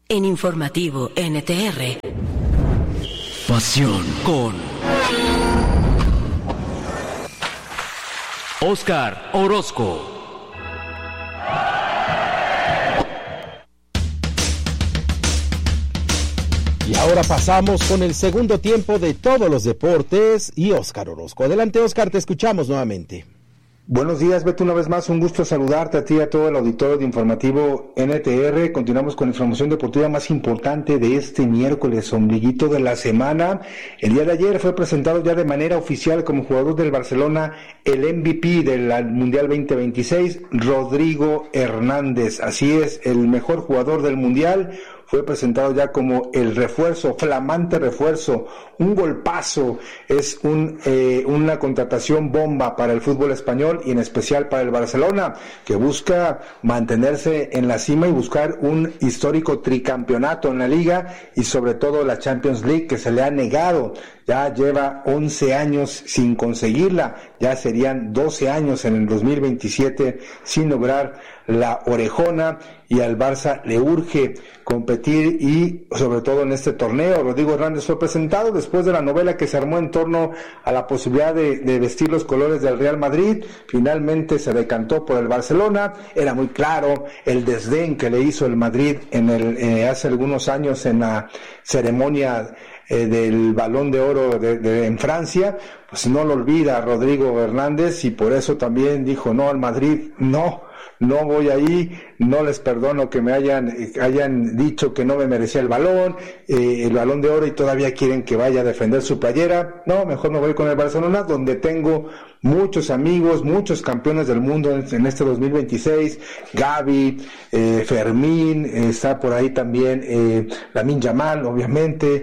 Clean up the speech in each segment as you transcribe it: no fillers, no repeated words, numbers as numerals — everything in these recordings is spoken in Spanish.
En Informativo NTR. Pasión con Óscar Orozco. Y ahora pasamos con el segundo tiempo de todos los deportes y Óscar Orozco. Adelante, Óscar, te escuchamos nuevamente. Buenos días, Beto, una vez más, un gusto saludarte a ti y a todo el auditorio de Informativo NTR. Continuamos con la información deportiva más importante de este miércoles, ombliguito de la semana. El día de ayer fue presentado ya de manera oficial como jugador del Barcelona el MVP del Mundial 2026, Rodrigo Hernández. Así es, el mejor jugador del Mundial. Fue presentado ya como el refuerzo, flamante refuerzo, un golpazo, es una contratación bomba para el fútbol español y en especial para el Barcelona, que busca mantenerse en la cima y buscar un histórico tricampeonato en la Liga y sobre todo la Champions League, que se le ha negado. Ya lleva 11 años sin conseguirla, ya serían 12 años en el 2027 sin lograr la orejona, y al Barça le urge competir y sobre todo en este torneo. Rodrigo Hernández fue presentado después de la novela que se armó en torno a la posibilidad de vestir los colores del Real Madrid. Finalmente se decantó por el Barcelona. Era muy claro el desdén que le hizo el Madrid hace algunos años en la ceremonia del Balón de Oro en Francia. Pues no lo olvida Rodrigo Hernández y por eso también dijo no al Madrid, no voy ahí, no les perdono que me hayan dicho que no me merecía el Balón de Oro y todavía quieren que vaya a defender su playera. No, mejor me voy con el Barcelona, donde tengo muchos amigos, muchos campeones del mundo en este 2026, Gavi, Fermín, está por ahí también Lamine Yamal, obviamente,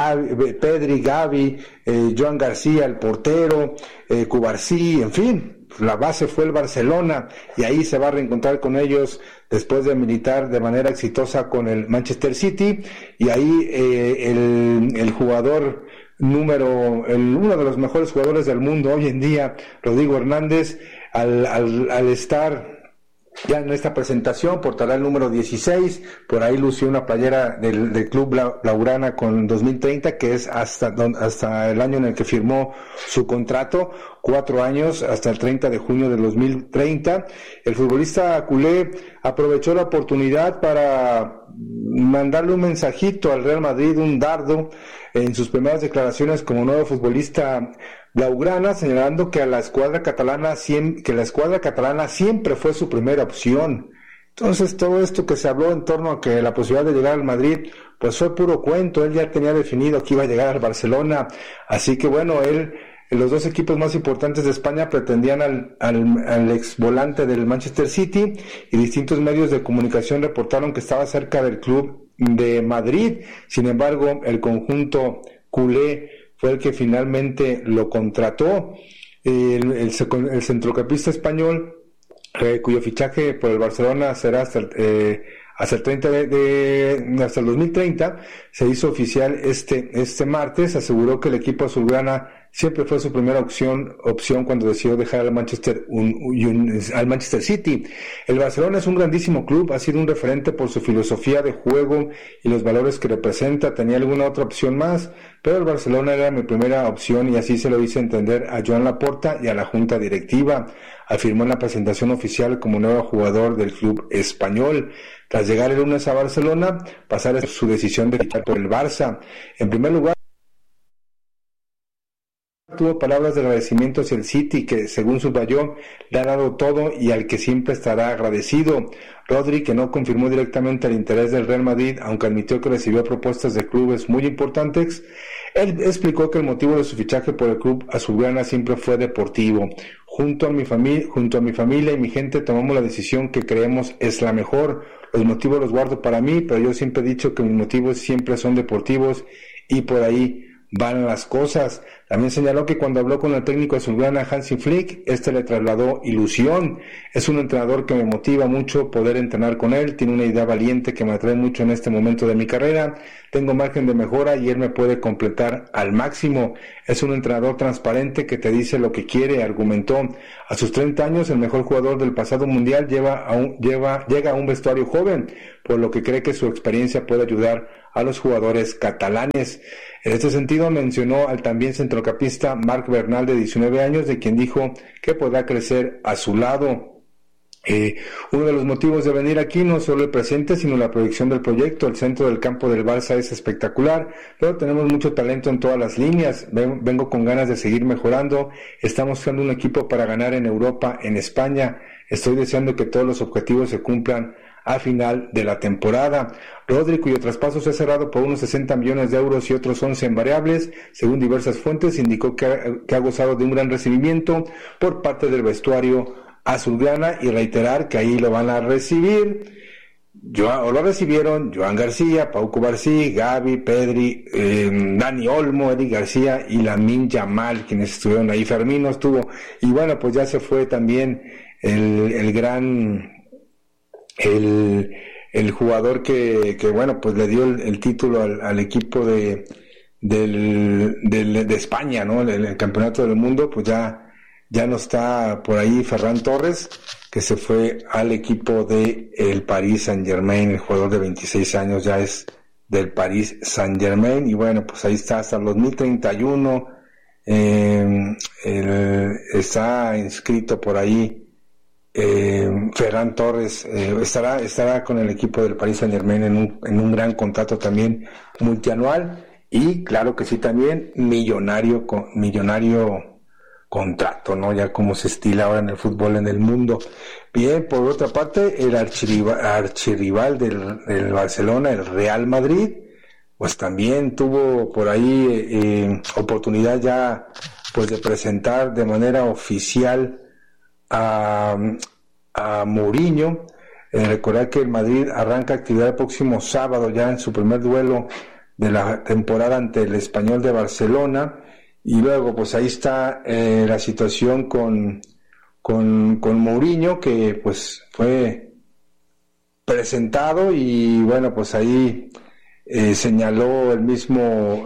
Pedri, Gavi, Joan García, el portero, Cubarsí, en fin. La base fue el Barcelona y ahí se va a reencontrar con ellos después de militar de manera exitosa con el Manchester City, y ahí el jugador uno de los mejores jugadores del mundo hoy en día, Rodrigo Hernández, al estar ya en esta presentación portará el número 16, por ahí lució una playera del Club Blaugrana con 2030, que es hasta el año en el que firmó su contrato, 4 años, hasta el 30 de junio del 2030. El futbolista culé aprovechó la oportunidad para mandarle un mensajito al Real Madrid, un dardo, en sus primeras declaraciones como nuevo futbolista blaugrana, señalando que la escuadra catalana siempre fue su primera opción. Entonces todo esto que se habló en torno a que la posibilidad de llegar al Madrid, pues fue puro cuento. Él ya tenía definido que iba a llegar al Barcelona, así que bueno, los dos equipos más importantes de España pretendían al ex volante del Manchester City, y distintos medios de comunicación reportaron que estaba cerca del club de Madrid. Sin embargo, el conjunto culé fue el que finalmente lo contrató. El centrocampista español, cuyo fichaje por el Barcelona será hasta el 2030, se hizo oficial este martes. Aseguró que el equipo azulgrana siempre fue su primera opción cuando decidió dejar al Manchester City. El Barcelona es un grandísimo club, ha sido un referente por su filosofía de juego y los valores que representa. Tenía alguna otra opción más, pero el Barcelona era mi primera opción, y así se lo hice entender a Joan Laporta y a la junta directiva. Afirmó en la presentación oficial como nuevo jugador del club español. Tras llegar el lunes a Barcelona, pasar su decisión de fichar por el Barça. En primer lugar, tuvo palabras de agradecimiento hacia el City, que según subrayó le ha dado todo y al que siempre estará agradecido. Rodri, que no confirmó directamente el interés del Real Madrid, aunque admitió que recibió propuestas de clubes muy importantes, él explicó que el motivo de su fichaje por el club azulgrana siempre fue deportivo. Junto a mi familia y mi gente tomamos la decisión que creemos es la mejor. Los motivos los guardo para mí, pero yo siempre he dicho que mis motivos siempre son deportivos y por ahí van las cosas. También señaló que cuando habló con el técnico azulgrana Hansi Flick, le trasladó ilusión. Es un entrenador que me motiva mucho poder entrenar con él, tiene una idea valiente que me atrae mucho en este momento de mi carrera, tengo margen de mejora y él me puede completar al máximo. Es un entrenador transparente que te dice lo que quiere, argumentó. A sus 30 años, el mejor jugador del pasado mundial llega a un vestuario joven, por lo que cree que su experiencia puede ayudar a los jugadores catalanes. En este sentido mencionó al también centrocampista Marc Bernal, de 19 años, de quien dijo que podrá crecer a su lado. Uno de los motivos de venir aquí no solo el presente, sino la proyección del proyecto. El centro del campo del Barça es espectacular, pero tenemos mucho talento en todas las líneas. Vengo con ganas de seguir mejorando. Estamos creando un equipo para ganar en Europa, en España. Estoy deseando que todos los objetivos se cumplan a final de la temporada. Rodri, cuyo traspaso se ha cerrado por unos 60 millones de euros y otros 11 en variables, según diversas fuentes, indicó que ha gozado de un gran recibimiento por parte del vestuario azulgrana, y reiterar que ahí lo van a recibir, lo recibieron Joan García, Pau Cubarsí, Gavi, Pedri, Dani Olmo, Eric García y Lamine Yamal, quienes estuvieron ahí. Fermino estuvo, y bueno, pues ya se fue también el jugador que bueno, pues le dio el título al equipo de España, ¿no? El campeonato del mundo, pues ya no está por ahí Ferran Torres, que se fue al equipo de el Paris Saint-Germain. El jugador de 26 años ya es del Paris Saint-Germain, y bueno, pues ahí está hasta el 2031. Está inscrito por ahí Ferran Torres. Estará con el equipo del Paris Saint-Germain en un gran contrato también multianual, y claro que sí, también millonario contrato, ¿no? Ya como se estila ahora en el fútbol en el mundo. Bien, por otra parte, el archirrival del Barcelona, el Real Madrid, pues también tuvo por ahí oportunidad ya pues de presentar de manera oficial a Mourinho. Recordar que el Madrid arranca actividad el próximo sábado, ya en su primer duelo de la temporada ante el Español de Barcelona. Y luego pues ahí está la situación con Mourinho, que pues fue presentado, y bueno, pues ahí señaló el mismo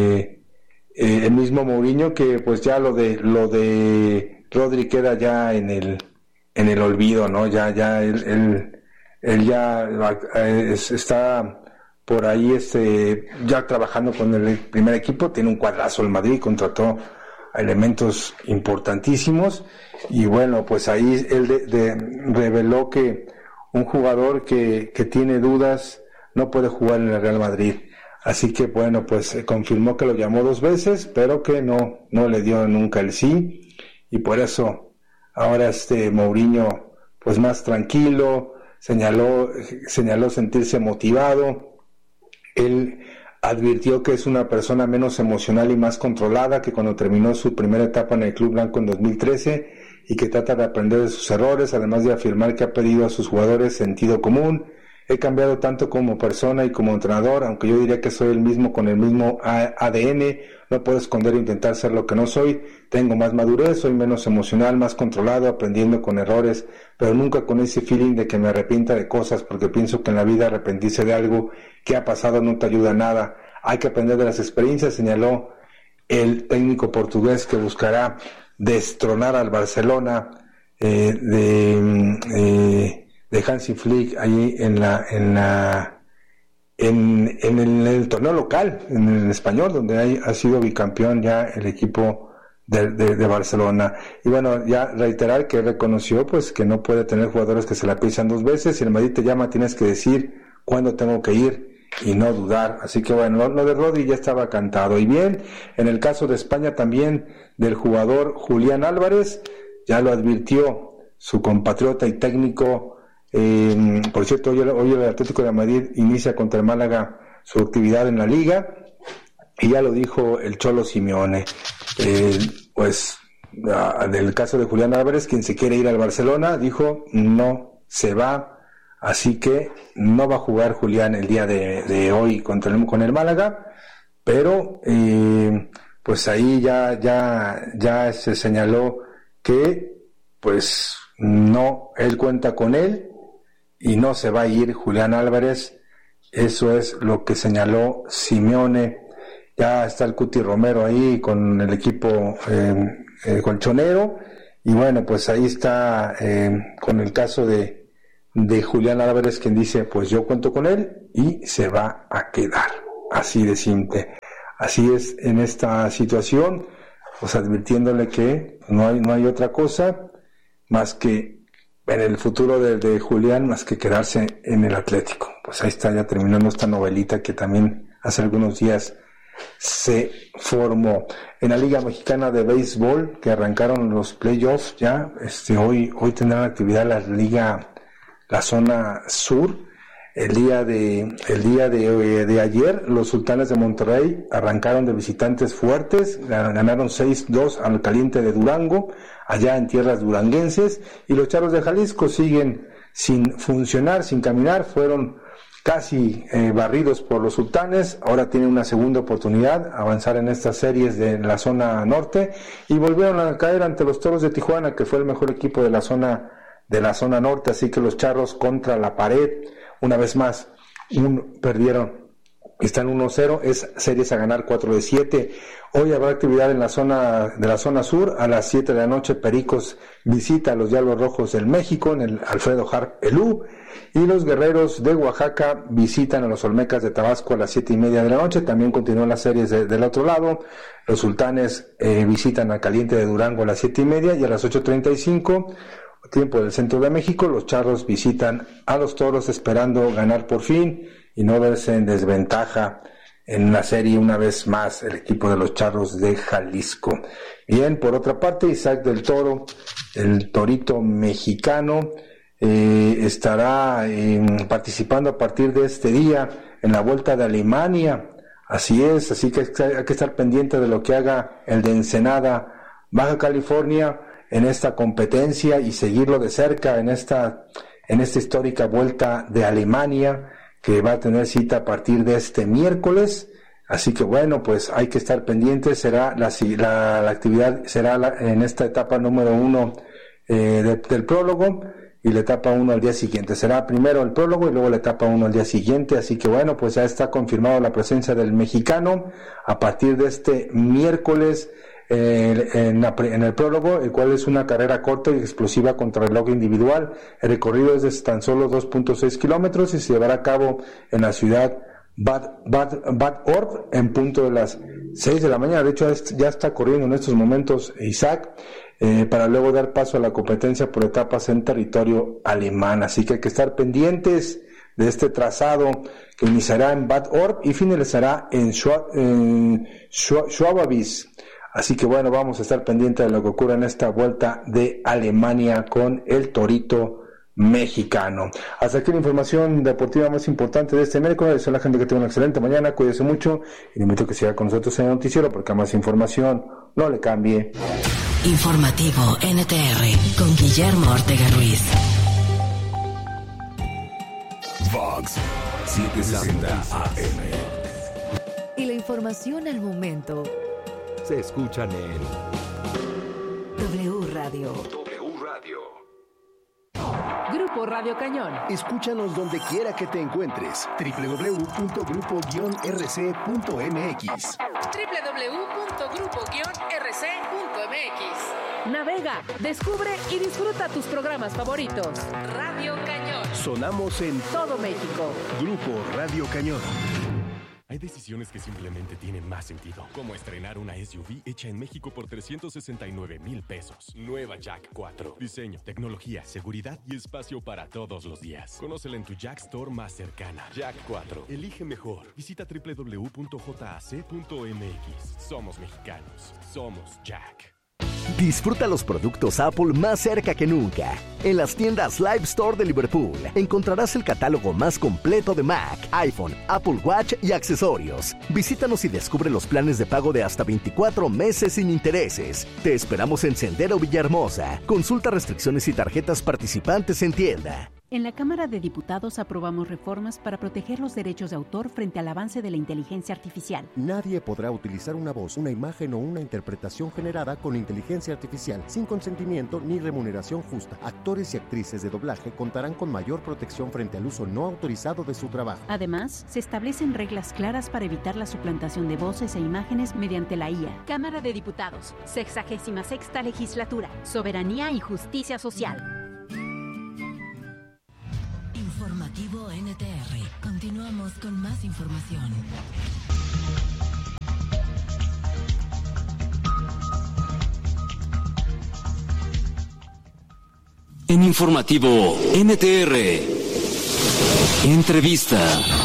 Mourinho que pues ya lo de Rodri queda ya en el olvido, ¿no? Ya él ya está por ahí ya trabajando con el primer equipo. Tiene un cuadrazo el Madrid, contrató a elementos importantísimos, y bueno, pues ahí él reveló que un jugador que tiene dudas no puede jugar en el Real Madrid. Así que bueno, pues confirmó que lo llamó 2 veces, pero que no le dio nunca el sí, y por eso ahora Mourinho pues más tranquilo, señaló sentirse motivado. Él advirtió que es una persona menos emocional y más controlada que cuando terminó su primera etapa en el Club Blanco en 2013, y que trata de aprender de sus errores, además de afirmar que ha pedido a sus jugadores sentido común. He cambiado tanto como persona y como entrenador, aunque yo diría que soy el mismo con el mismo ADN, no puedo esconder o intentar ser lo que no soy. Tengo más madurez, soy menos emocional, más controlado, aprendiendo con errores, pero nunca con ese feeling de que me arrepienta de cosas, porque pienso que en la vida arrepentirse de algo que ha pasado no te ayuda a nada. Hay que aprender de las experiencias, señaló el técnico portugués, que buscará destronar al Barcelona de Hansi Flick ahí en el torneo local, en el español, donde ha sido bicampeón ya el equipo de Barcelona. Y bueno, ya reiterar que reconoció pues que no puede tener jugadores que se la pisan 2 veces. Si el Madrid te llama, tienes que decir cuándo tengo que ir y no dudar. Así que bueno, lo de Rodri ya estaba cantado. Y bien, en el caso de España también, del jugador Julián Álvarez, ya lo advirtió su compatriota y técnico. Por cierto, hoy el Atlético de Madrid inicia contra el Málaga su actividad en la liga, y ya lo dijo el Cholo Simeone. Pues del caso de Julián Álvarez, quien se quiere ir al Barcelona, dijo no se va, así que no va a jugar Julián el día de hoy con el Málaga, pero pues ahí ya se señaló que pues no, él cuenta con él y no se va a ir Julián Álvarez. Eso es lo que señaló Simeone. Ya está el Cuti Romero ahí con el equipo colchonero, y bueno, pues ahí está con el caso de Julián Álvarez, quien dice pues yo cuento con él y se va a quedar, así de simple. Así es en esta situación, pues advirtiéndole que no hay otra cosa más que en el futuro de Julián, más que quedarse en el Atlético. Pues ahí está ya terminando esta novelita que también hace algunos días se formó. En la Liga Mexicana de Béisbol, que arrancaron los playoffs ya, hoy tendrán actividad la zona sur. El día de ayer, los Sultanes de Monterrey arrancaron de visitantes fuertes, ganaron 6-2 al Caliente de Durango, allá en tierras duranguenses, y los Charros de Jalisco siguen sin funcionar, sin caminar, fueron casi barridos por los Sultanes. Ahora tienen una segunda oportunidad, avanzar en estas series de la zona norte, y volvieron a caer ante los Toros de Tijuana, que fue el mejor equipo de la zona norte, así que los Charros contra la pared, una vez más, perdieron, están 1-0, es series a ganar 4-7. Hoy habrá actividad en la zona sur, a las 7 de la noche, Pericos visita a los Diablos Rojos del México en el Alfredo Harp Elú, y los Guerreros de Oaxaca visitan a los Olmecas de Tabasco a las 7:30 de la noche. También continúan las series del otro lado. Los Sultanes visitan a Caliente de Durango a las 7:30, y a las 8:35, tiempo del centro de México, los Charros visitan a los Toros, esperando ganar por fin y no verse en desventaja en la serie una vez más el equipo de los Charros de Jalisco. Bien, por otra parte, Isaac del Toro, el torito mexicano, estará participando a partir de este día en la Vuelta de Alemania. Así es, así que hay que estar pendiente de lo que haga el de Ensenada, Baja California, en esta competencia, y seguirlo de cerca en esta histórica Vuelta de Alemania, que va a tener cita a partir de este miércoles. Así que bueno, pues hay que estar pendientes. Será la actividad será en esta etapa número 1 del prólogo, y la etapa 1 al día siguiente. Será primero el prólogo y luego la etapa 1 al día siguiente. Así que bueno, pues ya está confirmado la presencia del mexicano a partir de este miércoles en el prólogo, el cual es una carrera corta y explosiva contra reloj individual. El recorrido es de tan solo 2.6 kilómetros y se llevará a cabo en la ciudad Bad Orb en punto de las 6 de la mañana. De hecho, ya está corriendo en estos momentos Isaac, para luego dar paso a la competencia por etapas en territorio alemán. Así que hay que estar pendientes de este trazado que iniciará en Bad Orb y finalizará en Schwabowitz. Así que bueno, vamos a estar pendientes de lo que ocurra en esta Vuelta de Alemania con el torito mexicano. Hasta aquí la información deportiva más importante de este miércoles. Deseo a la gente que tenga una excelente mañana, cuídese mucho, y le invito a que siga con nosotros en el noticiero, porque a más información no le cambie. Informativo NTR con Guillermo Ortega Ruiz. Vox 760 AM. Y la información al momento Se escuchan en W Radio. Grupo Radio Cañón. Escúchanos donde quiera que te encuentres. www.grupo-rc.mx. www.grupo-rc.mx. Navega, descubre y disfruta tus programas favoritos. Radio Cañón. Sonamos en Todo México. Grupo Radio Cañón. Hay decisiones que simplemente tienen más sentido, como estrenar una SUV hecha en México por 369,000 pesos. Nueva Jack 4. Diseño, tecnología, seguridad y espacio para todos los días. Conócela en tu Jack Store más cercana. Jack 4. Elige mejor. Visita www.jac.mx. Somos mexicanos. Somos Jack. Disfruta los productos Apple más cerca que nunca. En las tiendas Live Store de Liverpool encontrarás el catálogo más completo de Mac, iPhone, Apple Watch y accesorios. Visítanos y descubre los planes de pago de hasta 24 meses sin intereses. Te esperamos en Sendero Villahermosa. Consulta restricciones y tarjetas participantes en tienda. En la Cámara de Diputados aprobamos reformas para proteger los derechos de autor frente al avance de la inteligencia artificial. Nadie podrá utilizar una voz, una imagen o una interpretación generada con inteligencia artificial sin consentimiento ni remuneración justa. Actores y actrices de doblaje contarán con mayor protección frente al uso no autorizado de su trabajo. Además, se establecen reglas claras para evitar la suplantación de voces e imágenes mediante la IA. Cámara de Diputados, 66ª Legislatura, Soberanía y Justicia Social. Informativo NTR. Continuamos con más información. En Informativo NTR. Entrevista.